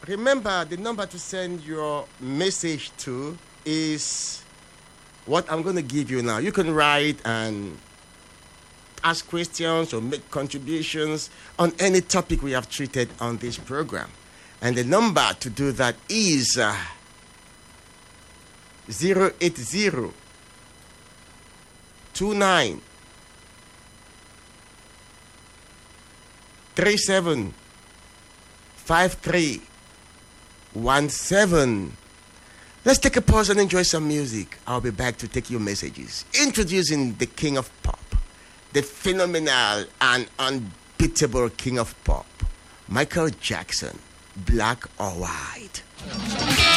Remember, the number to send your message to is what I'm going to give you now. You can write and ask questions or make contributions on any topic we have treated on this program. And the number to do that is 080 29 37 5317. Let's take a pause and enjoy some music. I'll be back to take your messages. Introducing the King of Pop, the phenomenal and unbeatable King of Pop, Michael Jackson, Black or White.